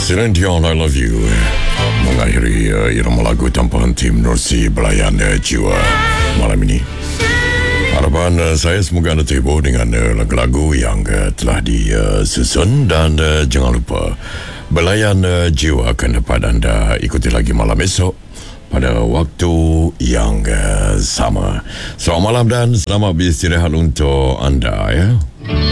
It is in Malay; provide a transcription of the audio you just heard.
Celine Dion, I Love You mengakhiri irama lagu tanpa henti menerusi belayan jiwa malam ini. Harapan saya semoga anda terhibur dengan lagu-lagu yang telah disusun dan jangan lupa belayan jiwa akan dapat anda ikuti lagi malam esok pada waktu yang sama. Selamat malam dan selamat beristirahat untuk anda ya.